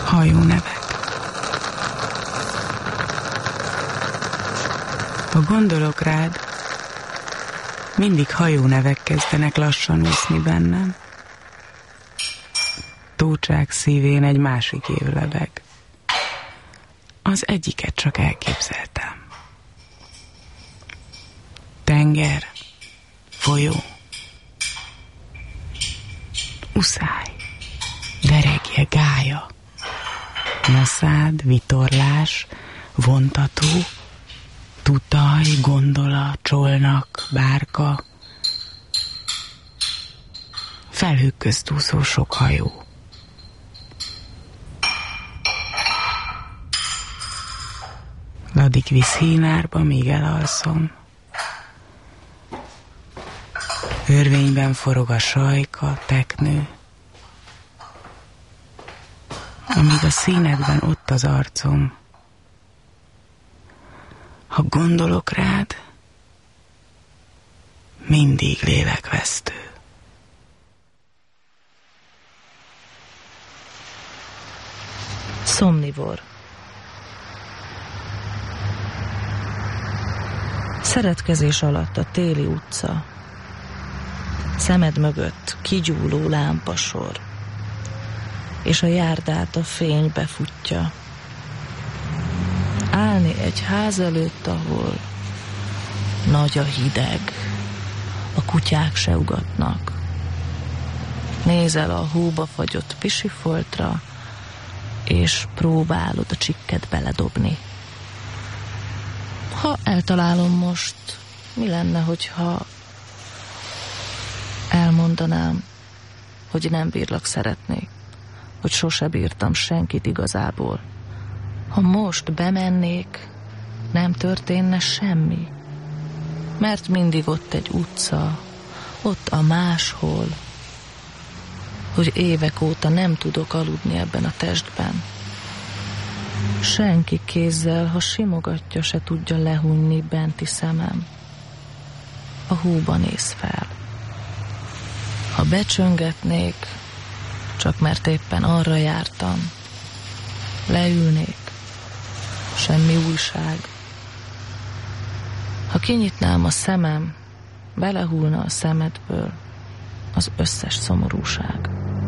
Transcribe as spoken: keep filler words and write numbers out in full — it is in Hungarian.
Hajónevek. Ha gondolok rád, mindig hajónevek kezdenek lassan úszni bennem. Tócsák szívén egy másik év lebeg. Az egyiket csak elképzeltem. Tenger, folyó, uszály, deregje, gája, naszád, vitorlás, vontató, tutaj, gondola, csolnak, bárka, felhők közt úszó sok hajó. Ladik visz hínárba, míg elalszom. Örvényben forog a sajka, teknő, amíg a színekben ott az arcom. Ha gondolok rád, mindig lélekvesztő. Szomnivor. Szeretkezés alatt a téli utca, szemed mögött kigyúló lámpasor, és a járdát a fény befutja. Állni egy ház előtt, ahol nagy a hideg, a kutyák se ugatnak. Nézel a hóba fagyott pisifoltra, és próbálod a csikket beledobni. Ha eltalálom most, mi lenne, hogyha elmondanám, hogy nem bírlak szeretni, hogy sose bírtam senkit igazából. Ha most bemennék, nem történne semmi, mert mindig ott egy utca, ott a máshol, hogy évek óta nem tudok aludni ebben a testben. Senki kézzel, ha simogatja, se tudja lehúnyni benti szemem. A hóba néz fel. Ha becsöngetnék, csak mert éppen arra jártam, leülnék, semmi újság. Ha kinyitnám a szemem, belehúlna a szemedből az összes szomorúság.